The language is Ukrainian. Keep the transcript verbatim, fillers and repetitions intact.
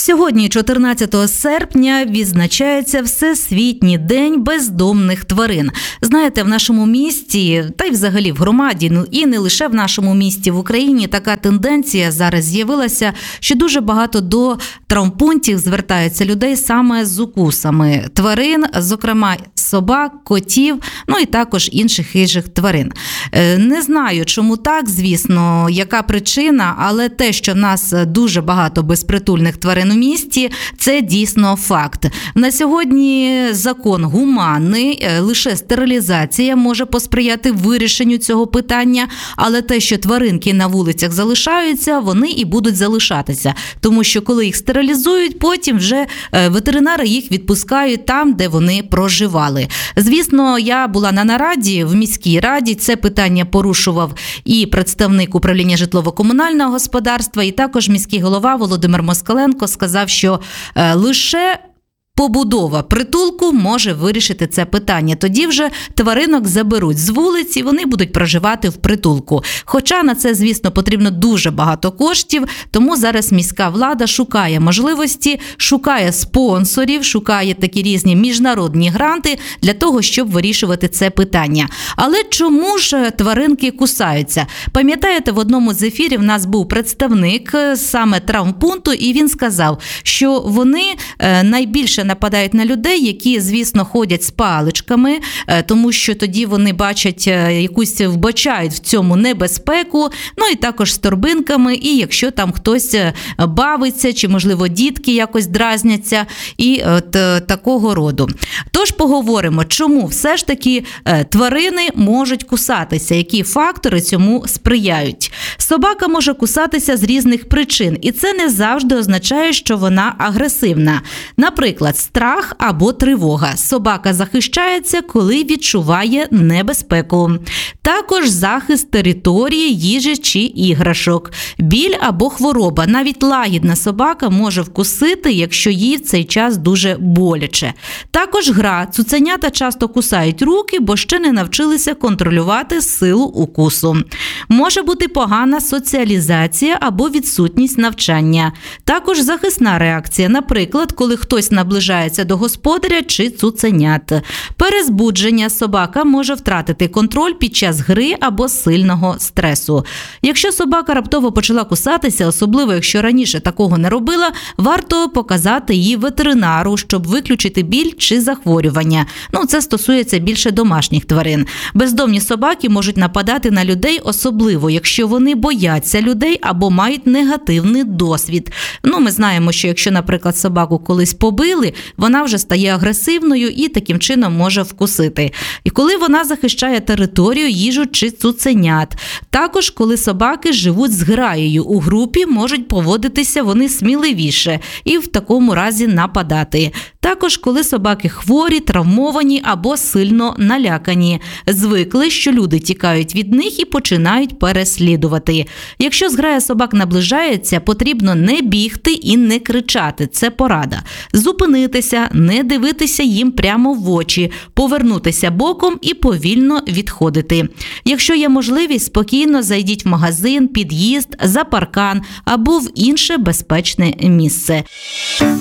Сьогодні, чотирнадцятого серпня, відзначається Всесвітній день бездомних тварин. Знаєте, в нашому місті, та й взагалі в громаді, ну і не лише в нашому місті, в Україні, така тенденція зараз з'явилася, що дуже багато до травмпунктів звертаються людей саме з укусами тварин, зокрема собак, котів, ну і також інших хижих тварин. Не знаю, чому так, звісно, яка причина, але те, що в нас дуже багато безпритульних тварин у місті, це дійсно факт. На сьогодні закон гуманний, лише стерилізація може посприяти вирішенню цього питання, але те, що тваринки на вулицях залишаються, вони і будуть залишатися. Тому що коли їх стерилізують, потім вже ветеринари їх відпускають там, де вони проживали. Звісно, я була на нараді в міській раді, це питання порушував і представник управління житлово-комунального господарства, і також міський голова Володимир Москаленко сказав, що е, лише побудова притулку може вирішити це питання. Тоді вже тваринок заберуть з вулиці, вони будуть проживати в притулку. Хоча на це, звісно, потрібно дуже багато коштів, тому зараз міська влада шукає можливості, шукає спонсорів, шукає такі різні міжнародні гранти для того, щоб вирішувати це питання. Але чому ж тваринки кусаються? Пам'ятаєте, в одному з ефірів в нас був представник саме травмпункту, і він сказав, що вони найбільше нападають на людей, які, звісно, ходять з паличками, тому що тоді вони бачать якусь, вбачають в цьому небезпеку, ну і також з торбинками, і якщо там хтось бавиться, чи, можливо, дітки якось дразняться, і от такого роду. Тож поговоримо, чому все ж таки тварини можуть кусатися, які фактори цьому сприяють. Собака може кусатися з різних причин, і це не завжди означає, що вона агресивна. Наприклад, страх або тривога. Собака захищається, коли відчуває небезпеку. Також захист території, їжі чи іграшок. Біль або хвороба. Навіть лагідна собака може вкусити, якщо їй в цей час дуже боляче. Також гра. Цуценята часто кусають руки, бо ще не навчилися контролювати силу укусу. Може бути погана соціалізація або відсутність навчання. Також захисна реакція. Наприклад, коли хтось наближається до господаря чи цуценят. Перезбудження. Собака може втратити контроль під час гри або сильного стресу. Якщо собака раптово почала кусатися, особливо якщо раніше такого не робила, варто показати її ветеринару, щоб виключити біль чи захворювання. Ну, це стосується більше домашніх тварин. Бездомні собаки можуть нападати на людей, особливо якщо вони бояться людей або мають негативний досвід. Ну, ми знаємо, що якщо, наприклад, собаку колись побили, вона вже стає агресивною і таким чином може вкусити. І коли вона захищає територію, їжу чи цуценят. Також, коли собаки живуть з граєю у групі, можуть поводитися вони сміливіше і в такому разі нападати. Також, коли собаки хворі, травмовані або сильно налякані. Звикли, що люди тікають від них і починають переслідувати. Якщо зграя собак наближається, потрібно не бігти і не кричати. Це порада. Зупинитися, не дивитися їм прямо в очі, повернутися боком і повільно відходити. Якщо є можливість, спокійно зайдіть в магазин, під'їзд, за паркан або в інше безпечне місце.